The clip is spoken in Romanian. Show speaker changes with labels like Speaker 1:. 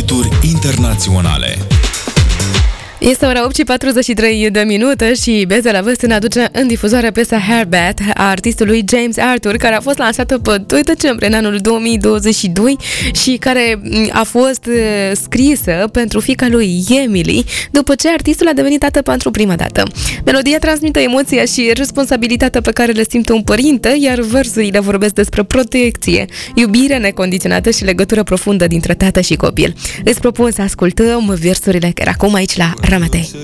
Speaker 1: hituri internaționale.
Speaker 2: Este ora 8:43 și Beza la Vest ne aduce în difuzoare piesa Hairbat a artistului James Arthur, care a fost lansată pe 2 decembrie în anul 2022 și care a fost scrisă pentru fiica lui Emily, după ce artistul a devenit tată pentru prima dată. Melodia transmite emoția și responsabilitatea pe care le simte un părinte, iar versurile vorbesc despre protecție, iubire necondiționată și legătură profundă dintre tată și copil. Îți propun să ascultăm versurile care acum aici la Ramatei.